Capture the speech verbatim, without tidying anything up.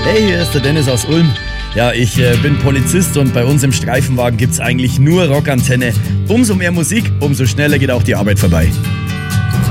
Hey, hier ist der Dennis aus Ulm. Ja, ich äh, bin Polizist und bei uns im Streifenwagen gibt's eigentlich nur Rockantenne. Umso mehr Musik, umso schneller geht auch die Arbeit vorbei.